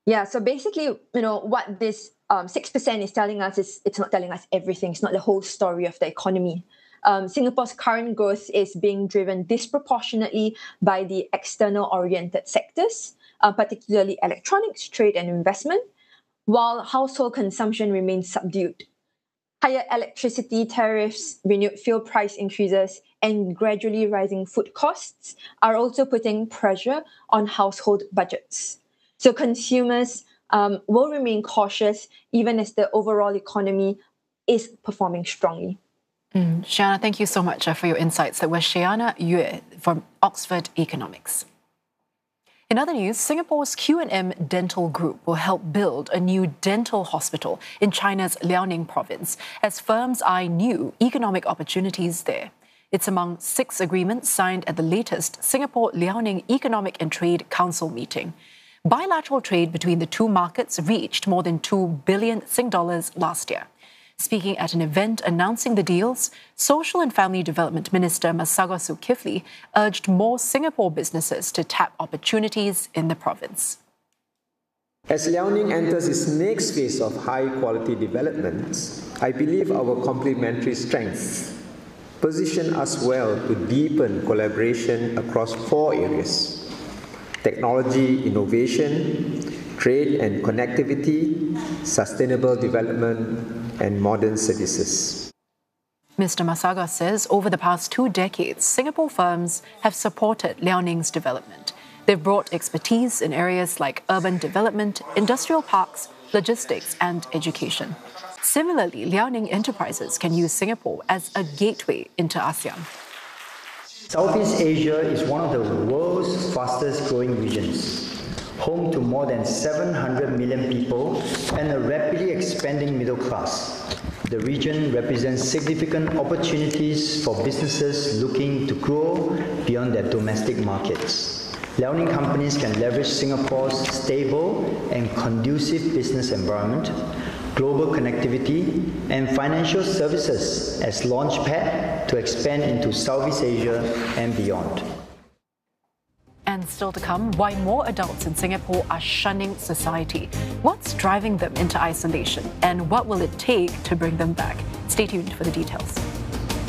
Yeah, so basically, what this 6% is telling us is it's not telling us everything. It's not the whole story of the economy. Singapore's current growth is being driven disproportionately by the external-oriented sectors, particularly electronics, trade, and investment, while household consumption remains subdued. Higher electricity tariffs, renewed fuel price increases, and gradually rising food costs are also putting pressure on household budgets. So consumers will remain cautious even as the overall economy is performing strongly. Shiana, thank you so much for your insights. That was Shiana Yue from Oxford Economics. In other news, Singapore's Q&M Dental Group will help build a new dental hospital in China's Liaoning province as firms eye new economic opportunities there. It's among 6 agreements signed at the latest Singapore-Liaoning Economic and Trade Council meeting. Bilateral trade between the two markets reached more than 2 billion Sing dollars last year. Speaking at an event announcing the deals, Social and Family Development Minister Masagos Zulkifli urged more Singapore businesses to tap opportunities in the province. As Liaoning enters its next phase of high-quality development, I believe our complementary strengths position us well to deepen collaboration across 4 areas: technology, innovation, trade and connectivity, sustainable development, and modern services. Mr. Masagos says over the past 2 decades, Singapore firms have supported Liaoning's development. They've brought expertise in areas like urban development, industrial parks, logistics, and education. Similarly, Liaoning enterprises can use Singapore as a gateway into ASEAN. Southeast Asia is one of the world's fastest growing regions, home to more than 700 million people and a rapidly expanding middle class. The region represents significant opportunities for businesses looking to grow beyond their domestic markets. Liaoning companies can leverage Singapore's stable and conducive business environment, global connectivity, and financial services as launchpad to expand into Southeast Asia and beyond. And still to come, why more adults in Singapore are shunning society. What's driving them into isolation, and what will it take to bring them back? Stay tuned for the details.